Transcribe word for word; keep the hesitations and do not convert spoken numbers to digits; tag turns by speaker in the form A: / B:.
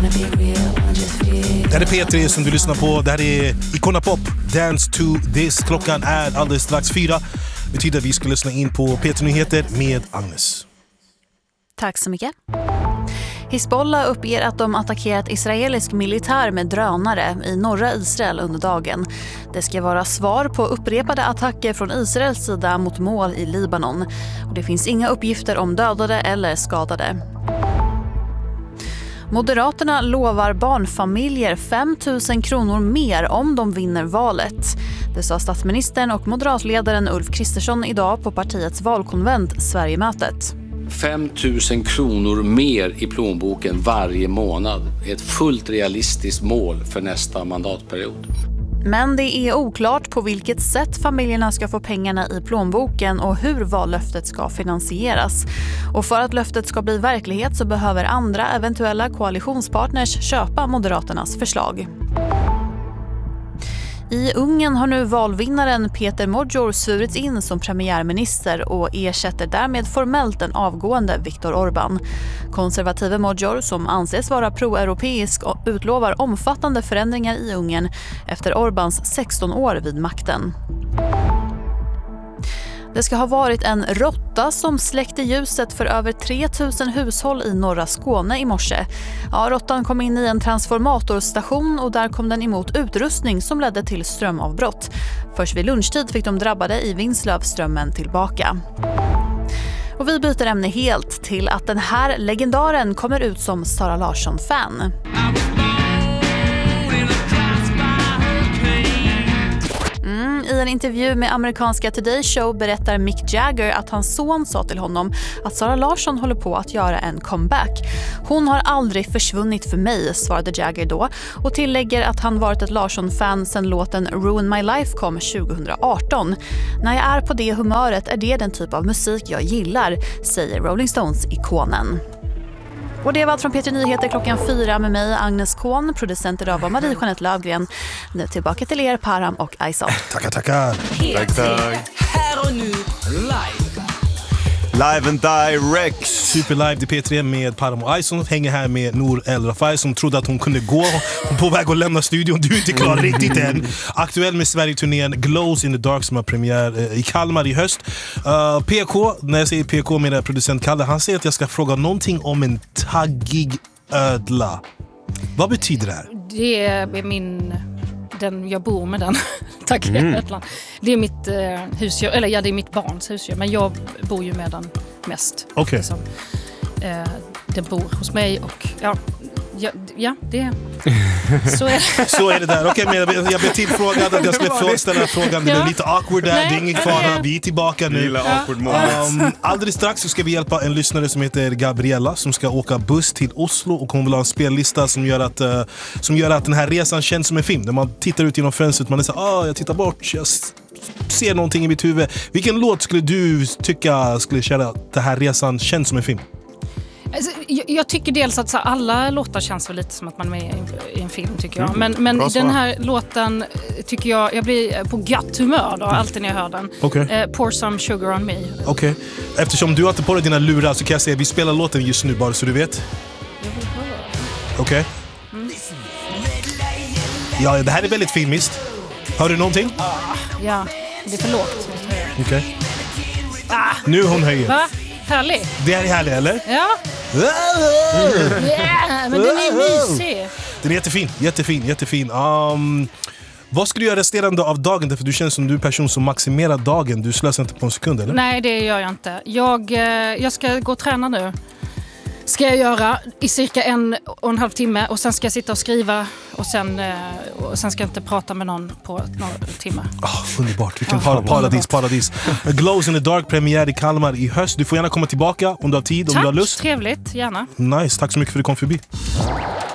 A: Det här är P tre som du lyssnar på. Det här är Icona Pop, Dance to this. Klockan är alldeles strax fyra. Det betyder att vi ska lyssna in på P tre-nyheter med Agnes.
B: Tack så mycket. Hizbollah uppger att de attackerat israelisk militär med drönare i norra Israel under dagen. Det ska vara svar på upprepade attacker från Israels sida mot mål i Libanon. Och det finns inga uppgifter om dödade eller skadade. Moderaterna lovar barnfamiljer fem tusen kronor mer om de vinner valet. Det sa statsministern och moderatledaren Ulf Kristersson idag på partiets valkonvent Sverigemötet.
C: fem tusen kronor mer i plånboken varje månad är ett fullt realistiskt mål för nästa mandatperiod.
B: Men det är oklart på vilket sätt familjerna ska få pengarna i plånboken och hur vallöftet ska finansieras. Och för att löftet ska bli verklighet så behöver andra eventuella koalitionspartners köpa Moderaternas förslag. I Ungern har nu valvinnaren Peter Magyar svurits in som premiärminister och ersätter därmed formellt den avgående Viktor Orbán. Konservative Magyar, som anses vara pro-europeisk, utlovar omfattande förändringar i Ungern efter Orbáns sexton år vid makten. Det ska ha varit en råtta som släckte ljuset för över tre tusen hushåll i norra Skåne i morse. Ja, råttan kom in i en transformatorstation och där kom den emot utrustning som ledde till strömavbrott. Först vid lunchtid fick de drabbade i Vinslöv strömmen tillbaka. Och vi byter ämne helt till att den här legendaren kommer ut som Sara Larsson-fan. Mm, I en intervju med amerikanska Today Show berättar Mick Jagger att hans son sa till honom att Sara Larsson håller på att göra en comeback. Hon har aldrig försvunnit för mig, svarade Jagger då, och tillägger att han varit ett Larsson-fan sedan låten Ruin My Life kom tjugohundraarton. När jag är på det humöret är det den typ av musik jag gillar, säger Rolling Stones-ikonen. Och det var allt från P tre Nyheter klockan fyra med mig, Agnes Kohn, producent idag var Marie-Jeanette Lövgren. Nu tillbaka till er, Param och Aysel.
A: Tackar, tackar.
D: Tack, tack.
E: Här och nu, live.
D: Live and direct.
A: Super live till P tre med Param och Aysel. Hänger här med Nour El Rafai som trodde att hon kunde gå. Hon på väg att lämna studion. Du är inte klar riktigt än. Aktuell med Sverige-turnén Glows in the Dark som har premiär i Kalmar i höst. Uh, P K, när jag säger P K med producent Kalle, han säger att jag ska fråga någonting om en taggig ödla. Vad betyder det här?
F: Det är min... Den, jag bor med den. Tack. Mm. Det är mitt eh, husdjur, eller ja, det är mitt barns husdjur, men jag bor ju med den mest.
A: Okej.
F: Liksom. Eh, den bor hos mig och ja, ja, ja det så är det.
A: Så är det där. Okej, men jag, jag blev tillfrågad att jag skulle få ställa frågan, men ja. Det är lite awkward där. Nej, det är ingen fara. Vi är tillbaka nu.
D: Ja.
A: Um, alldeles strax så ska vi hjälpa en lyssnare som heter Gabriella som ska åka buss till Oslo och hon vill ha en spellista som gör att, uh, som gör att den här resan känns som en film. När man tittar ut genom fönstret, man är så ah, jag tittar bort, jag ser någonting i mitt huvud. Vilken låt skulle du tycka skulle köra att den här resan känns som en film?
F: Alltså, jag, jag tycker dels att så, alla låtar känns väl lite som att man är med i en, i en film, tycker jag. Men, men den här låten tycker jag, jag blir på gott humör då, alltid när jag hör den.
A: Okay.
F: Eh, Pour some sugar on me.
A: Okej. Okay. Eftersom du har inte på dig dina lurar så kan jag säga att vi spelar låten just nu bara så du vet. Okej. Okay. Mm. Ja, det här är väldigt filmiskt. Hör du någonting?
F: Ah, ja, det är för lågt.
A: Okej. Okay. Ah. Nu hon höjer.
F: Va? Härlig.
A: Det är härlig, eller?
F: Ja. Yeah, men den är mysig.
A: Den är jättefin, jättefin, jättefin. Um, vad ska du göra resterande av dagen? För du känns som du är en person som maximerar dagen. Du slösar inte på en sekund, eller?
F: Nej, det gör jag inte. Jag, jag ska gå och träna nu. Ska jag göra i cirka en och en halv timme. Och sen ska jag sitta och skriva. Och sen, och sen ska jag inte prata med någon på några timme.
A: Oh, underbart, vilken oh, paradis, paradis. Glows in the Dark premiär i Kalmar i höst. Du får gärna komma tillbaka om du har tid,
F: tack,
A: om du har lust.
F: Trevligt, gärna.
A: Nice, tack så mycket för att du kom förbi.